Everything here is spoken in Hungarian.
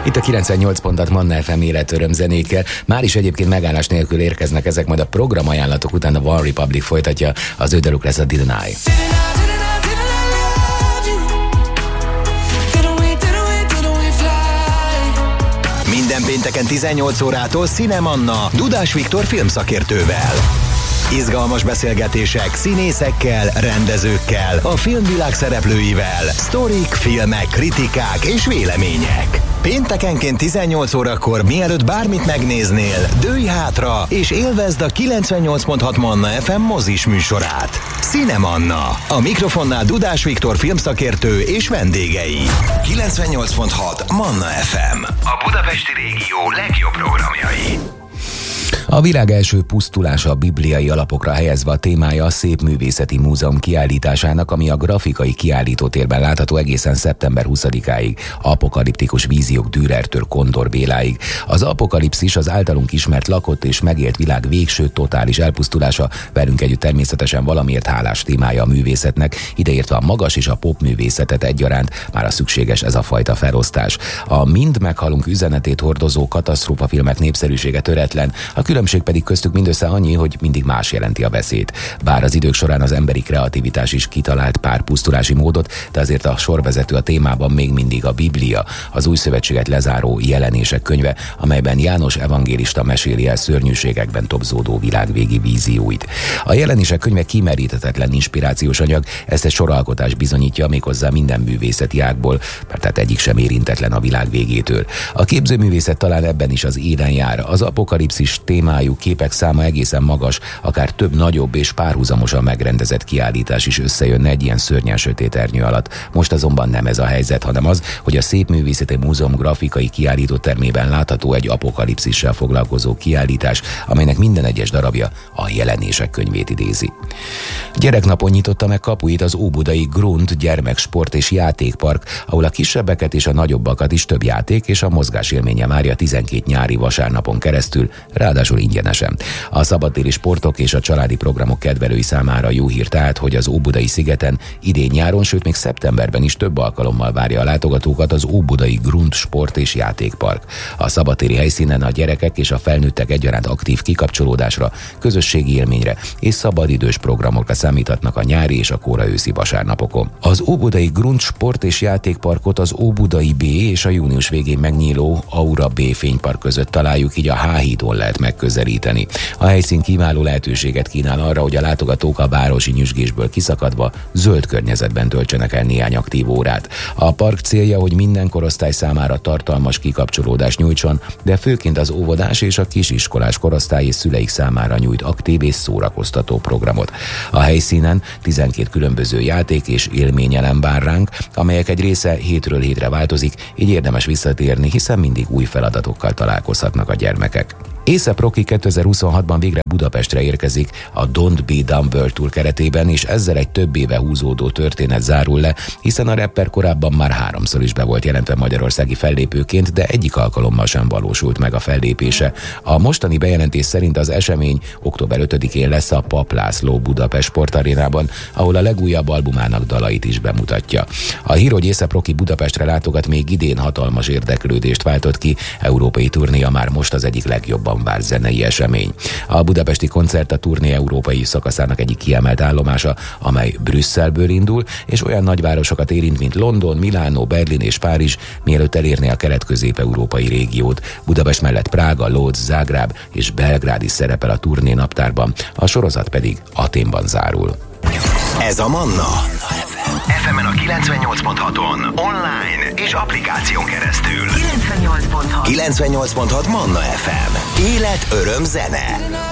Itt a 98 pontat Manna FM életöröm zenékkel. Már is egyébként megállás nélkül érkeznek ezek, majd a programajánlatok után a One Republic folytatja, az ő daluk lesz a Didn't I. Minden pénteken 18 órától Cinemanna Dudás Viktor filmszakértővel. Izgalmas beszélgetések színészekkel, rendezőkkel, a filmvilág szereplőivel, sztorik, filmek, kritikák és vélemények. Péntekenként 18 órakor, mielőtt bármit megnéznél, dőlj hátra és élvezd a 98.6 Manna FM mozis műsorát. Cinemanna. A mikrofonnál Dudás Viktor filmszakértő és vendégei. 98.6 Manna FM. A budapesti régió legjobb programjai. A világ első pusztulása a bibliai alapokra helyezve a témája a Szépművészeti Múzeum kiállításának, ami a grafikai kiállítótérben látható egészen szeptember 20-áig. Apokaliptikus víziók Dürertől Kondor Béláig. Az apokalipszis az általunk ismert lakott és megélt világ végső totális elpusztulása, velünk együtt természetesen valamiért hálás témája a művészetnek, ideértve a magas és a popművészetet egyaránt, már a szükséges ez a fajta felosztás. A mind meghalunk üzenetét hordozó katasztrófafilmek népszerűsége töretlen, a különbség pedig köztük mindössze annyi, hogy mindig más jelenti a veszélyt. Bár az idők során az emberi kreativitás is kitalált pár pusztulási módot, de azért a sorvezető a témában még mindig a Biblia, az Új Szövetséget lezáró Jelenések könyve, amelyben János evangélista meséli el szörnyűségekben tobzódó világvégi vízióit. A Jelenések könyve kimeríthetetlen inspirációs anyag, ezt egy soralkotás bizonyítja, méghozzá minden művészeti ágból, mert tehát egyik sem érintetlen a világ végétől. A képzőművészet talán ebben is az élen jár. Az apokalipszis témájú képek száma egészen magas, akár több nagyobb és párhuzamosan megrendezett kiállítás is összejönne egy ilyen szörnyen sötét ernyő alatt. Most azonban nem ez a helyzet, hanem az, hogy a Szépművészeti Múzeum grafikai kiállítótermében látható egy apokalipszissel foglalkozó kiállítás, amelynek minden egyes darabja a Jelenések könyvét idézi. Gyereknapon nyitotta meg kapuit az óbudai Grund gyermeksport és játékpark, ahol a kisebbeket és a nagyobbakat is több játék és a mozgásélménye várja 12 nyári vasárnapon keresztül, ráadásul ingyenesen. A szabadtéri sportok és a családi programok kedvelői számára jó hír tehát, hogy az Óbudai szigeten idén nyáron, sőt még szeptemberben is több alkalommal várja a látogatókat az Óbudai Grund sport és játékpark. A szabadtéri helyszínen a gyerekek és a felnőttek egyaránt aktív kikapcsolódásra, közösségi élményre és szabadidős programokra számíthatnak a nyári és a kora őszi vasárnapokon. Az Óbudai Grund sport és játékparkot az Óbudai B és a június végén megnyíló Aura B fénypark között találjuk, így a H-hídon lehet megközelíteni. A helyszín kiváló lehetőséget kínál arra, hogy a látogatók a városi nyüzsgésből kiszakadva zöld környezetben töltsenek el néhány aktív órát. A park célja, hogy minden korosztály számára tartalmas kikapcsolódást nyújtson, de főként az óvodás és a kisiskolás korosztály és szüleik számára nyújt aktív és szórakoztató programot. A helyszínen 12 különböző játék és élményelem vár ránk, amelyek egy része hétről hétre változik, így érdemes visszatérni, hiszen mindig új feladatokkal találkozhatnak a gyermekek. A$AP Rocky 2026-ban végre Budapestre érkezik a Don't Be Dumb World Tour keretében, és ezzel egy több éve húzódó történet zárul le, hiszen a rapper korábban már 3-szor is be volt jelentve magyarországi fellépőként, de egyik alkalommal sem valósult meg a fellépése. A mostani bejelentés szerint az esemény október 5-én lesz a Papp László Budapest Sportarénában, ahol a legújabb albumának dalait is bemutatja. A hír, hogy A$AP Rocky Budapestre látogat, még idén hatalmas érdeklődést váltott ki, európai turnéja már most az egyik legjobban várt zenei esemény. A budapesti koncert a turné európai szakaszának egyik kiemelt állomása, amely Brüsszelből indul, és olyan nagyvárosokat érint, mint London, Milánó, Berlin és Párizs, mielőtt elérné a kelet-közép-európai régiót. Budapest mellett Prága, Lódz, Zágráb és Belgrád is szerepel a turné naptárban, a sorozat pedig Athénban zárul. Ez a Manna. FM-en a 98.6-on, online és applikáción keresztül. 98.6 Manna FM. Élet, öröm, zene.